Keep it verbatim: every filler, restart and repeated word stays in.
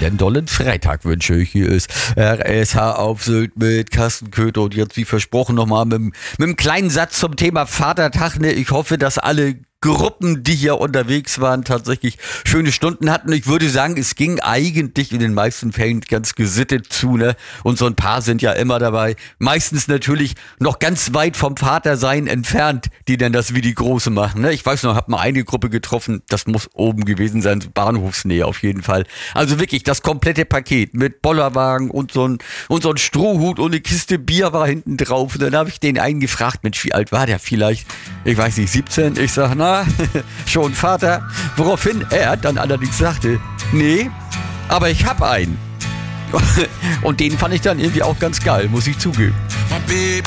einen dollen Freitag wünsche ich. Hier ist R S H auf Sylt mit Carsten Köther und jetzt wie versprochen nochmal mit, mit einem kleinen Satz zum Thema Vatertag. Ne? Ich hoffe, dass alle Gruppen, die hier unterwegs waren, tatsächlich schöne Stunden hatten. Ich würde sagen, es ging eigentlich in den meisten Fällen ganz gesittet zu, ne? Und so ein paar sind ja immer dabei. Meistens natürlich noch ganz weit vom Vatersein entfernt, die dann das wie die Große machen, ne? Ich weiß noch, hab mal eine Gruppe getroffen, das muss oben gewesen sein, Bahnhofsnähe auf jeden Fall. Also wirklich das komplette Paket mit Bollerwagen und so ein, und so ein Strohhut und eine Kiste Bier war hinten drauf. Und dann habe ich den einen gefragt, Mensch, wie alt war der vielleicht? Ich weiß nicht, siebzehn? Ich sag, na, schon Vater, woraufhin er dann allerdings sagte, nee, aber ich hab einen. Und den fand ich dann irgendwie auch ganz geil, muss ich zugeben.